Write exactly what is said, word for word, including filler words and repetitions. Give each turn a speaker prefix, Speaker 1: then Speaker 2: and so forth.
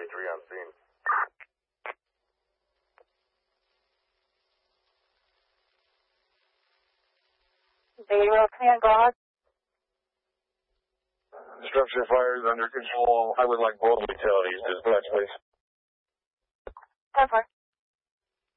Speaker 1: thirty-three on scene.
Speaker 2: Zero ten, go ahead.
Speaker 3: Structure fire is under control. I would like both utilities dispatched, please.
Speaker 2: ten four.